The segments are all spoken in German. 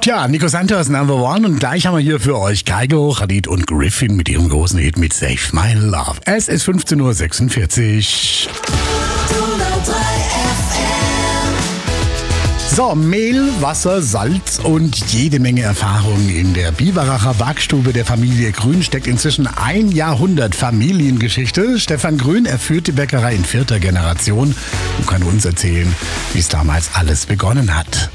Tja, Nico Santos, Number One. Und gleich haben wir hier für euch Kygo, Khalid und Griffin mit ihrem großen Hit mit Save My Love. Es ist 15.46 Uhr. So, Mehl, Wasser, Salz und jede Menge Erfahrung in der Biveracher Backstube der Familie Grün steckt inzwischen 1 Jahrhundert Familiengeschichte. Stefan Grün, er führt die Bäckerei in 4. Generation und kann uns erzählen, wie es damals alles begonnen hat.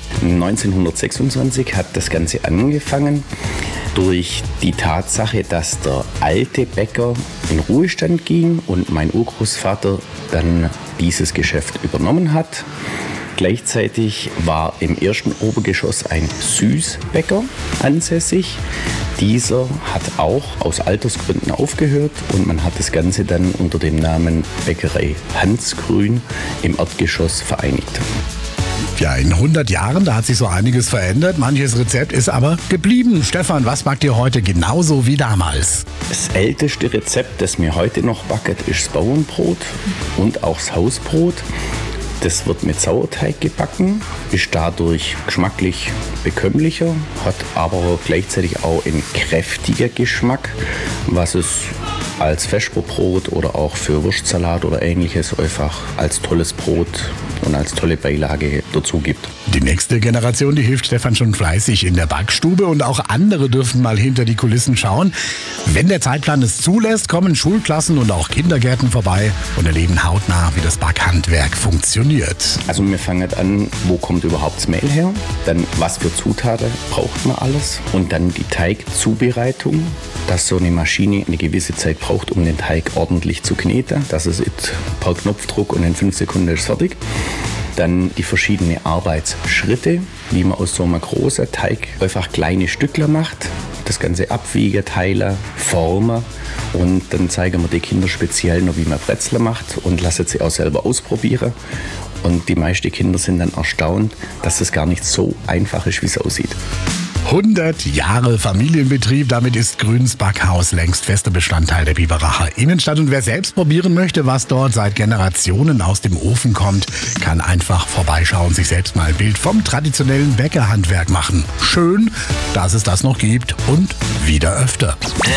1926 hat das Ganze angefangen durch die Tatsache, dass der alte Bäcker in Ruhestand ging und mein Urgroßvater dann dieses Geschäft übernommen hat. Gleichzeitig war im ersten Obergeschoss ein Süßbäcker ansässig. Dieser hat auch aus Altersgründen aufgehört und man hat das Ganze dann unter dem Namen Bäckerei Hans Grün im Erdgeschoss vereinigt. Ja, in 100 Jahren, da hat sich so einiges verändert. Manches Rezept ist aber geblieben. Stefan, was backt ihr heute genauso wie damals? Das älteste Rezept, das mir heute noch backet, ist das Bauernbrot und auch das Hausbrot. Das wird mit Sauerteig gebacken, ist dadurch geschmacklich bekömmlicher, hat aber gleichzeitig auch einen kräftiger Geschmack, was es als Vesperbrot oder auch für Wurstsalat oder ähnliches einfach als tolles Brot und als tolle Beilage dazu gibt. Die nächste Generation, die hilft Stefan schon fleißig in der Backstube und auch andere dürfen mal hinter die Kulissen schauen. Wenn der Zeitplan es zulässt, kommen Schulklassen und auch Kindergärten vorbei und erleben hautnah, wie das Backhandwerk funktioniert. Also wir fangen an, wo kommt überhaupt das Mehl her, dann was für Zutaten braucht man alles und dann die Teigzubereitung, dass so eine Maschine eine gewisse Zeit braucht, um den Teig ordentlich zu kneten. Das ist per Knopfdruck und in 5 Sekunden ist fertig. Dann die verschiedenen Arbeitsschritte, wie man aus so einem großen Teig einfach kleine Stückler macht. Das Ganze abwiegen, teilen, formen und dann zeigen wir den Kindern speziell noch, wie man Brezel macht und lassen sie auch selber ausprobieren. Und die meisten Kinder sind dann erstaunt, dass das gar nicht so einfach ist, wie es aussieht. 100 Jahre Familienbetrieb, damit ist Grüns Backhaus längst fester Bestandteil der Biveracher Innenstadt. Und wer selbst probieren möchte, was dort seit Generationen aus dem Ofen kommt, kann einfach vorbeischauen, sich selbst mal ein Bild vom traditionellen Bäckerhandwerk machen. Schön, dass es das noch gibt und wieder öfter.